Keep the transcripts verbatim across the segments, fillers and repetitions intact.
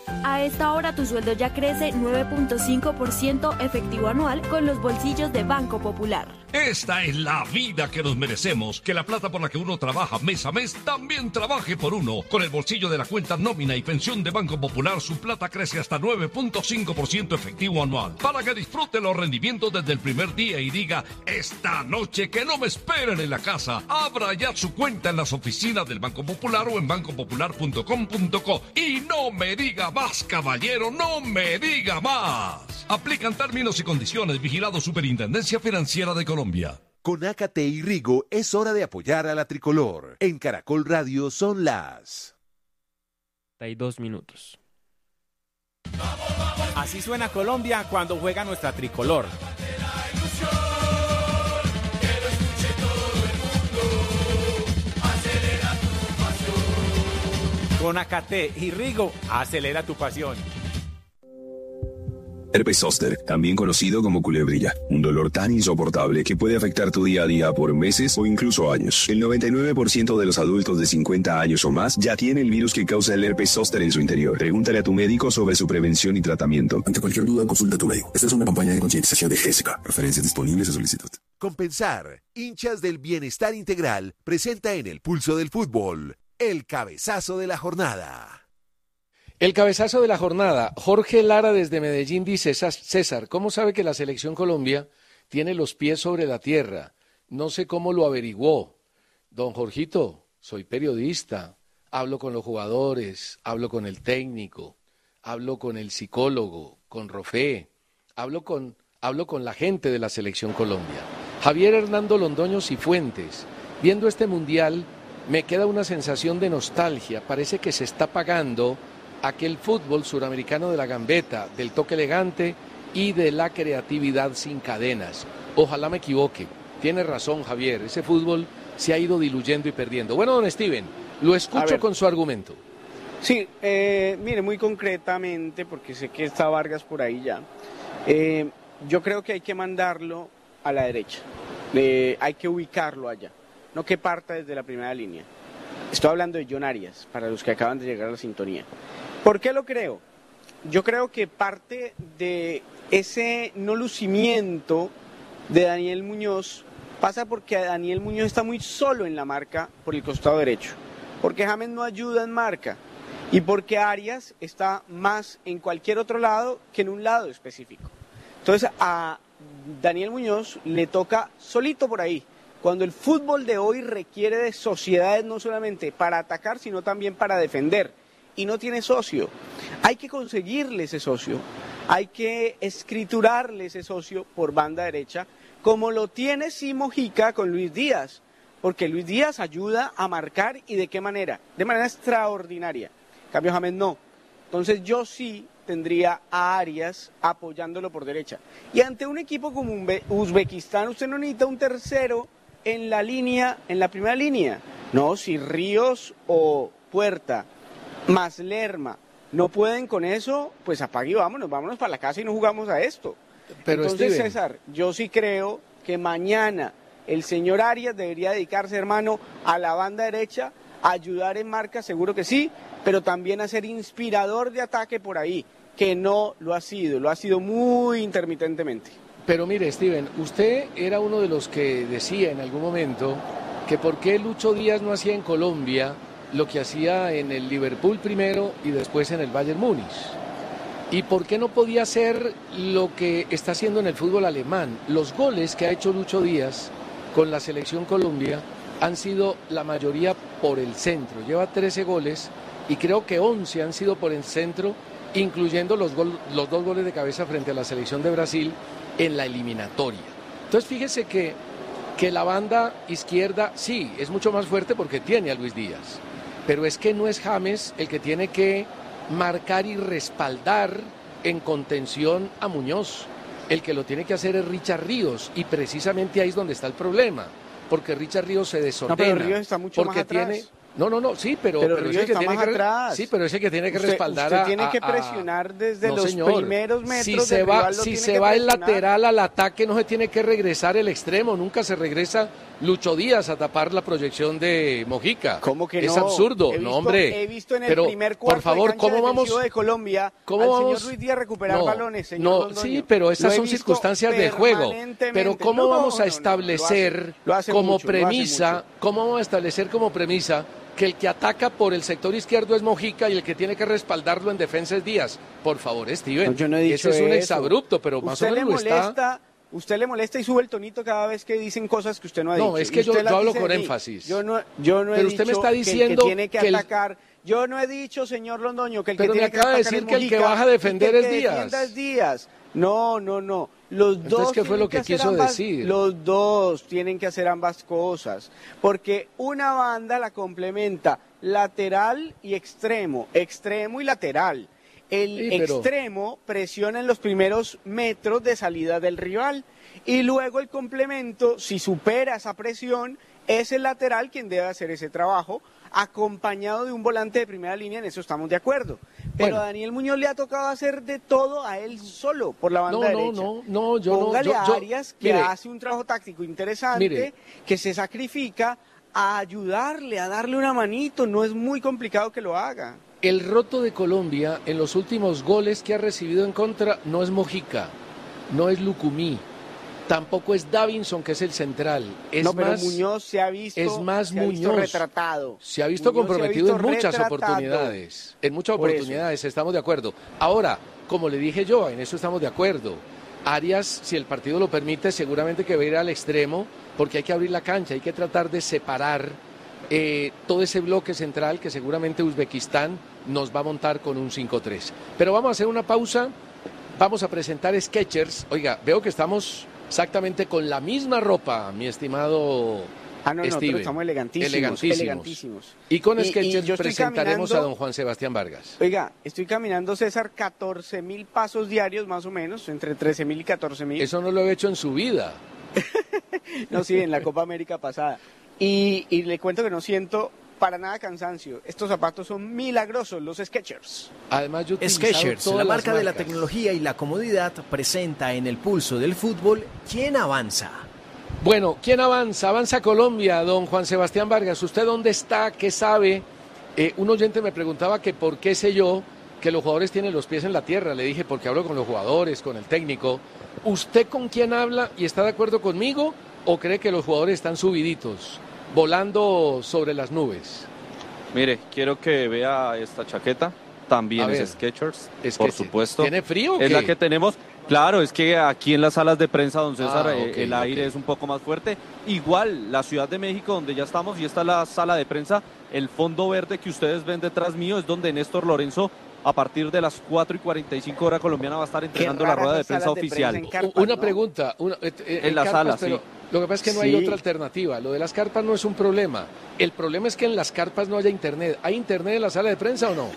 A esta hora tu sueldo ya crece nueve punto cinco por ciento efectivo anual con los bolsillos de Banco Popular. Esta es la vida que nos merecemos. Que la plata por la que uno trabaja mes a mes también trabaje por uno. Con el bolsillo de la cuenta nómina y pensión de Banco Popular, su plata crece hasta nueve punto cinco por ciento efectivo anual. Para que disfrute los rendimientos desde el primer día y diga, esta noche que no me esperen en la casa. Abra ya su cuenta en las oficinas del Banco Popular o en banco popular punto com punto co. Y no me diga más, caballero, no me diga más. Aplican términos y condiciones. Vigilado Superintendencia Financiera de Colombia. Con Acate y Rigo es hora de apoyar a la tricolor. En Caracol Radio son las... Hay dos minutos. Así suena Colombia cuando juega nuestra tricolor. Con Acate y Rigo, acelera tu pasión. Herpes zóster, también conocido como culebrilla, un dolor tan insoportable que puede afectar tu día a día por meses o incluso años. El noventa y nueve por ciento de los adultos de cincuenta años o más ya tiene el virus que causa el herpes zóster en su interior. Pregúntale a tu médico sobre su prevención y tratamiento. Ante cualquier duda, consulta a tu médico. Esta es una campaña de concientización de G S K. Referencias disponibles a solicitud. Compensar, hinchas del bienestar integral, presenta en el pulso del fútbol el cabezazo de la jornada. El cabezazo de la jornada. Jorge Lara desde Medellín dice, César, ¿cómo sabe que la Selección Colombia tiene los pies sobre la tierra? No sé cómo lo averiguó. Don Jorgito, soy periodista, hablo con los jugadores, hablo con el técnico, hablo con el psicólogo, con Rofé, hablo con, hablo con la gente de la Selección Colombia. Javier Hernando Londoño Cifuentes, viendo este mundial me queda una sensación de nostalgia, parece que se está pagando aquel fútbol suramericano de la gambeta, del toque elegante y de la creatividad sin cadenas. Ojalá me equivoque. Tiene razón, Javier, ese fútbol se ha ido diluyendo y perdiendo. Bueno, don Steven, lo escucho con su argumento. Sí, eh, mire, muy concretamente, porque sé que está Vargas por ahí ya, eh, yo creo que hay que mandarlo a la derecha, eh, hay que ubicarlo allá, no que parta desde la primera línea. Estoy hablando de John Arias, para los que acaban de llegar a la sintonía. ¿Por qué lo creo? Yo creo que parte de ese no lucimiento de Daniel Muñoz pasa porque Daniel Muñoz está muy solo en la marca por el costado derecho, porque James no ayuda en marca y porque Arias está más en cualquier otro lado que en un lado específico. Entonces a Daniel Muñoz le toca solito por ahí, cuando el fútbol de hoy requiere de sociedades no solamente para atacar, sino también para defender. Y no tiene socio. Hay que conseguirle ese socio, hay que escriturarle ese socio por banda derecha, como lo tiene sí Mojica con Luis Díaz, porque Luis Díaz ayuda a marcar y de qué manera, de manera extraordinaria. En cambio James no. Entonces yo sí tendría a Arias apoyándolo por derecha. Y ante un equipo como Uzbekistán, usted no necesita un tercero en la línea, en la primera línea. No, si Ríos o Puerta más Lerma no pueden con eso, pues apague y vámonos, vámonos para la casa y no jugamos a esto. Pero entonces, Steven, César, yo sí creo que mañana el señor Arias debería dedicarse, hermano, a la banda derecha, a ayudar en marca, seguro que sí, pero también a ser inspirador de ataque por ahí, que no lo ha sido, lo ha sido muy intermitentemente. Pero mire, Steven, usted era uno de los que decía en algún momento que por qué Lucho Díaz no hacía en Colombia lo que hacía en el Liverpool primero y después en el Bayern Múnich. ¿Y por qué no podía hacer lo que está haciendo en el fútbol alemán? Los goles que ha hecho Lucho Díaz con la Selección Colombia han sido la mayoría por el centro. Lleva trece goles y creo que once han sido por el centro, incluyendo los, gol, los dos goles de cabeza frente a la Selección de Brasil en la eliminatoria. Entonces fíjese que, que la banda izquierda sí, es mucho más fuerte porque tiene a Luis Díaz. Pero es que no es James el que tiene que marcar y respaldar en contención a Muñoz. El que lo tiene que hacer es Richard Ríos y precisamente ahí es donde está el problema, porque Richard Ríos se desordena. No, pero Ríos está mucho porque más atrás. Tiene... No, no, no, sí, pero, pero, pero Ríos ese que está tiene más que atrás. Sí, pero ese que tiene que usted, respaldar usted a, tiene a, que presionar desde no, los señor. primeros metros si se del va, rival, lo si tiene se que va el presionar. lateral al ataque no se tiene que regresar el extremo, nunca se regresa Lucho Díaz a tapar la proyección de Mojica. ¿Cómo que es no? absurdo, He visto, no hombre. He visto en el pero, primer cuarto por favor, de cancha ¿cómo vamos de Colombia ¿cómo al vamos? señor Ruiz Díaz recuperar no, balones, señor no, Londoño? sí, pero esas Lo he son visto circunstancias de juego. Pero ¿cómo no, vamos a no, no, establecer lo hace, lo hace como mucho, premisa, lo hace mucho. cómo vamos a establecer como premisa que el que ataca por el sector izquierdo es Mojica y el que tiene que respaldarlo en defensa es Díaz? Por favor, Steven. No, yo no he dicho ese es un eso. exabrupto, pero más o Usted le menos lo molesta, está. Usted le molesta y sube el tonito cada vez que dicen cosas que usted no ha dicho. No, es que Y yo, usted las yo hablo dice con de mí. énfasis. Yo no, yo no he Pero dicho usted me está que el que diciendo tiene que, que el- atacar. Yo no he dicho, señor Londoño, que el Pero que me tiene que acaba de atacar decir es que el que Mojica baja a defender y que el es que Díaz. defienda es Díaz. No, no, no. Los Entonces, dos ¿qué fue tienen lo que hacer quiso ambas- decir? Los dos tienen que hacer ambas cosas, porque una banda la complementa lateral y extremo, extremo y lateral. El Sí, pero- extremo presiona en los primeros metros de salida del rival y luego el complemento, si supera esa presión, es el lateral quien debe hacer ese trabajo, acompañado de un volante de primera línea, en eso estamos de acuerdo. Pero Bueno. a Daniel Muñoz le ha tocado hacer de todo a él solo por la banda No, no, derecha. no, no, yo no. Póngale yo- a yo- Arias, que mire, hace un trabajo táctico interesante, Mire. que se sacrifica a ayudarle, a darle una manito, no es muy complicado que lo haga. El roto de Colombia en los últimos goles que ha recibido en contra no es Mojica, no es Lucumí, tampoco es Davinson, que es el central. Es no, pero más, Muñoz se ha visto, es más se ha visto Muñoz. retratado. se ha visto Muñoz comprometido se ha visto en muchas retratado. oportunidades. En muchas Por eso. oportunidades, estamos de acuerdo. Ahora, como le dije yo, en eso estamos de acuerdo. Arias, si el partido lo permite, seguramente que va a ir al extremo, porque hay que abrir la cancha, hay que tratar de separar eh, todo ese bloque central que seguramente Uzbekistán nos va a montar con un cinco tres. Pero vamos a hacer una pausa, vamos a presentar Skechers. Oiga, veo que estamos exactamente con la misma ropa, mi estimado Ah, no, no, Steven. pero estamos elegantísimos, Elegantísimos. elegantísimos. Y con Y- y Skechers yo estoy presentaremos caminando- a don Juan Sebastián Vargas. Oiga, estoy caminando, César, catorce mil pasos diarios más o menos, entre trece mil y catorce mil. Eso no lo he hecho en su vida. No, sí, en la Copa América pasada. Y, y le cuento que no siento para nada cansancio. Estos zapatos son milagrosos, los Skechers. Además, yo he utilizado Skechers, todas la las marca de la marcas. tecnología y la comodidad, presenta en el pulso del fútbol ¿Quién avanza? Bueno, ¿quién avanza? Avanza Colombia, don Juan Sebastián Vargas. ¿Usted dónde está? ¿Qué sabe? Eh, un oyente me preguntaba que por qué sé yo que los jugadores tienen los pies en la tierra. Le dije, porque hablo con los jugadores, con el técnico. ¿Usted con quién habla y está de acuerdo conmigo o cree que los jugadores están subiditos, volando sobre las nubes? Mire, quiero que vea esta chaqueta. A También ver. es Skechers, Es por que sí. supuesto. ¿Tiene frío o Es qué? la que tenemos. Claro, es que aquí en las salas de prensa, don César, Ah, eh, ok, el aire ok. es un poco más fuerte. Igual, la Ciudad de México, donde ya estamos, y esta es la sala de prensa, el fondo verde que ustedes ven detrás mío es donde Néstor Lorenzo, a partir de las cuatro y cuarenta y cinco hora colombiana, va a estar entregando la raras rueda de esas prensa salas de oficial. prensa en carpas, Una ¿no? pregunta. Una, eh, eh, En la carpas, sala, pero sí. Lo que pasa es que no hay Sí. otra alternativa. Lo de las carpas no es un problema. El problema es que en las carpas no haya internet. ¿Hay internet en la sala de prensa o no?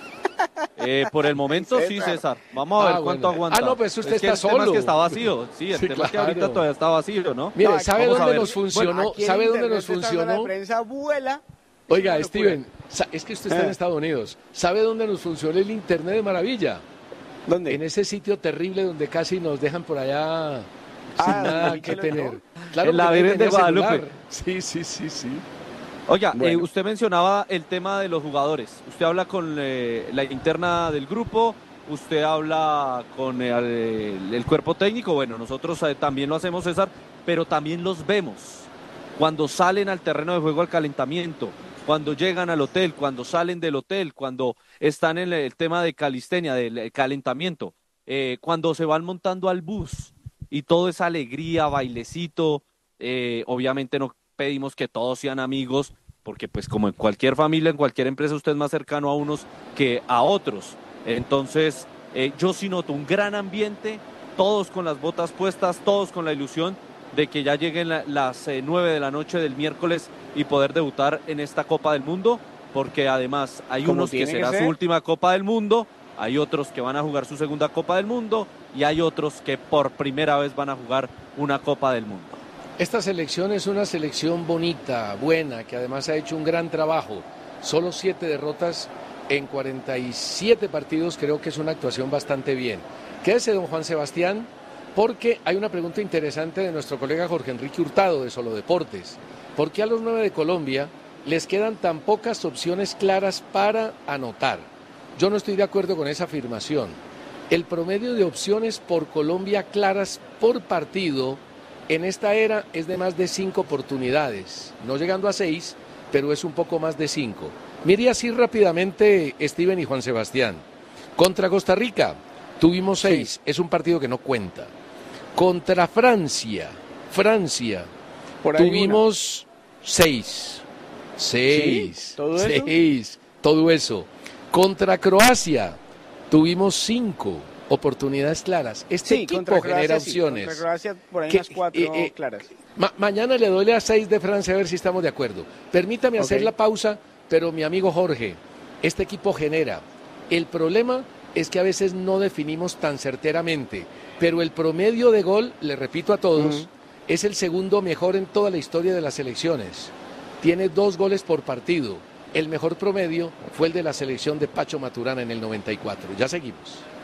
Eh, por el momento sí, César. César. Vamos a Ah, ver cuánto bueno. aguanta. Ah, no, pues usted Es que está el tema es solo. que está vacío. Sí, el Sí, tema es que ahorita claro. todavía está vacío, ¿no? Mire, No, ¿sabe vamos a dónde ver. nos funcionó? Bueno, aquí el ¿Sabe dónde internet nos de esta sala de funcionó? prensa vuela. Oiga, Es una locura. Steven, sa- es que usted está en Eh. Estados Unidos. ¿Sabe dónde nos funcionó el internet de maravilla? ¿Dónde? En ese sitio terrible donde casi nos dejan por allá sin Ah, nada ¿donde que lo tener. dejó? Claro, En la porque Virgen de tenía celular. Guadalupe. Sí, sí, sí, sí. Oiga, eh, Bueno. usted mencionaba el tema de los jugadores. Usted habla con eh, la interna del grupo, usted habla con el, el- el cuerpo técnico. Bueno, nosotros eh, también lo hacemos, César, pero también los vemos cuando salen al terreno de juego al calentamiento, cuando llegan al hotel, cuando salen del hotel, cuando están en el tema de calistenia, del eh, calentamiento, eh, cuando se van montando al bus y todo es alegría, bailecito. Eh, obviamente no pedimos que todos sean amigos, porque pues como en cualquier familia, en cualquier empresa, usted es más cercano a unos que a otros. Entonces, eh, yo sí noto un gran ambiente, todos con las botas puestas, todos con la ilusión de que ya lleguen la- las eh, nueve de la noche del miércoles y poder debutar en esta Copa del Mundo, porque además hay Como unos que tiene que será su ser. última Copa del Mundo, hay otros que van a jugar su segunda Copa del Mundo y hay otros que por primera vez van a jugar una Copa del Mundo. Esta selección es una selección bonita, buena, que además ha hecho un gran trabajo. Solo siete derrotas en cuarenta y siete partidos, creo que es una actuación bastante bien. Quédese, don Juan Sebastián, porque hay una pregunta interesante de nuestro colega Jorge Enrique Hurtado de Solo Deportes. ¿Por qué a los nueve de Colombia les quedan tan pocas opciones claras para anotar? Yo no estoy de acuerdo con esa afirmación. El promedio de opciones por Colombia claras por partido en esta era es de más de cinco oportunidades, no llegando a seis, pero es un poco más de cinco. Mire así rápidamente, Steven y Juan Sebastián. Contra Costa Rica tuvimos seis, sí. Es un partido que no cuenta. Contra Francia, Francia, Por ahí tuvimos una. seis. Seis. ¿Sí? ¿Todo eso? Seis. Todo eso. Contra Croacia tuvimos cinco oportunidades claras. Este sí, equipo Croacia, genera sí, opciones. Contra Croacia por ahí que, unas cuatro eh, eh, claras. Ma mañana le doy a seis de Francia a ver si estamos de acuerdo. Permítame okay. hacer la pausa, pero mi amigo Jorge, este equipo genera. El problema es que a veces no definimos tan certeramente, pero el promedio de gol, le repito a todos, uh-huh. es el segundo mejor en toda la historia de las selecciones. Tiene dos goles por partido. El mejor promedio fue el de la selección de Pacho Maturana en el noventa y cuatro. Ya seguimos.